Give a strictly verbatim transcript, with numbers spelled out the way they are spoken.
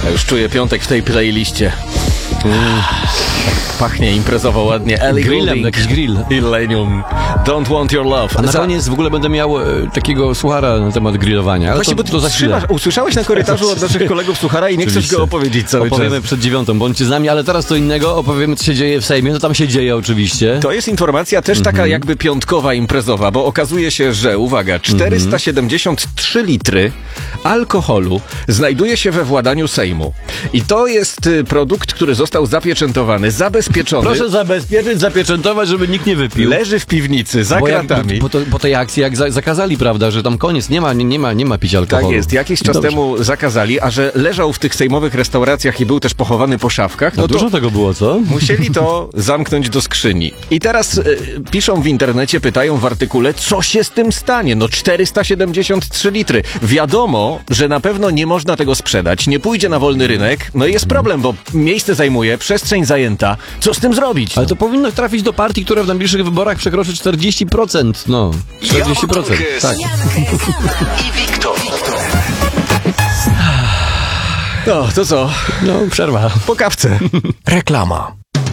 Ja już czuję piątek w tej playliście. Mm. Pachnie imprezowo ładnie. Ellie Grillem, Goulding jakiś grill. Illenium. Don't want your love. A na Za... koniec w ogóle będę miał e, takiego suchara na temat grillowania. Ale Właśnie, to, bo to za chwilę. trzymasz, usłyszałeś na korytarzu od naszych kolegów suchara i nie chcesz go opowiedzieć cały Opowiemy czas. przed dziewiątą, bądźcie z nami, ale teraz to innego. Opowiemy, co się dzieje w Sejmie. No tam się dzieje oczywiście. To jest informacja też taka Mhm. jakby piątkowa, imprezowa, bo okazuje się, że, uwaga, czterysta siedemdziesiąt trzy litry alkoholu znajduje się we władaniu Sejmu. I to jest y, produkt, który został zapieczętowany, zabezpieczony. Proszę zabezpieczyć, zapieczętować, żeby nikt nie wypił. Leży w piwnicy, za Bo jak, kratami. po, to, po tej akcji jak za, zakazali, prawda, że tam koniec, nie ma, nie, nie ma, nie ma pić alkoholu. Tak jest, jakiś czas Dobrze. temu zakazali, a że leżał w tych sejmowych restauracjach i był też pochowany po szafkach, No no to dużo tego było, co? musieli to zamknąć do skrzyni. I teraz y, piszą w internecie, pytają w artykule, co się z tym stanie? No czterysta siedemdziesiąt trzy litry. Wiadomo, że na pewno nie można tego sprzedać, nie pójdzie na wolny rynek, no i jest problem, bo miejsce zajmuje, przestrzeń zajęta. Co z tym zrobić? Ale to powinno trafić do partii, która w najbliższych wyborach przekroczy czterdzieści procent. No, czterdzieści procent. Tak. I Wiktor. No, to co? No, przerwa. Po kawce. Reklama.